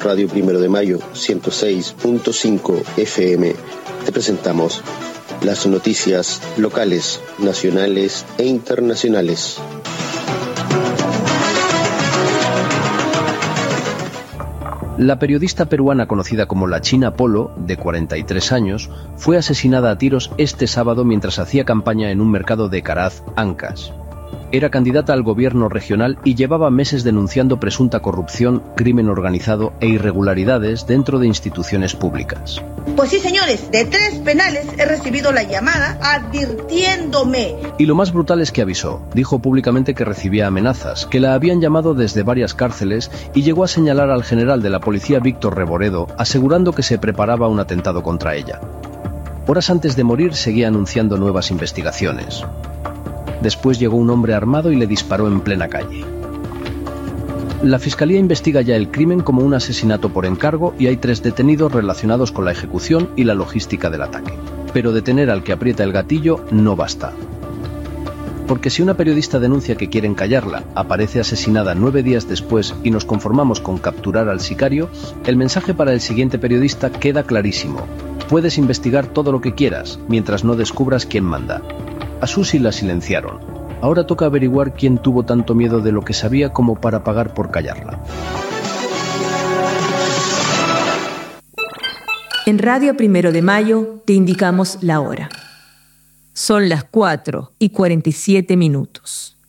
Radio Primero de Mayo 106.5 FM te presentamos las noticias locales, nacionales e internacionales. La periodista peruana conocida como la China Polo, de 43 años, fue asesinada a tiros este sábado mientras hacía campaña en un mercado de Caraz, Ancash. Era candidata al gobierno regional y llevaba meses denunciando presunta corrupción, crimen organizado e irregularidades dentro de instituciones públicas. Pues sí, señores, de 3 penales he recibido la llamada advirtiéndome. Y lo más brutal es que avisó. Dijo públicamente que recibía amenazas, que la habían llamado desde varias cárceles y llegó a señalar al general de la policía Víctor Reboredo, asegurando que se preparaba un atentado contra ella. Horas antes de morir seguía anunciando nuevas investigaciones. Después llegó un hombre armado y le disparó en plena calle. La Fiscalía investiga ya el crimen como un asesinato por encargo y hay 3 detenidos relacionados con la ejecución y la logística del ataque. Pero detener al que aprieta el gatillo no basta. Porque si una periodista denuncia que quieren callarla, aparece asesinada 9 días después y nos conformamos con capturar al sicario, el mensaje para el siguiente periodista queda clarísimo. Puedes investigar todo lo que quieras, mientras no descubras quién manda. A Susi la silenciaron. Ahora toca averiguar quién tuvo tanto miedo de lo que sabía como para pagar por callarla. En Radio Primero de Mayo te indicamos la hora. Son las 4:47.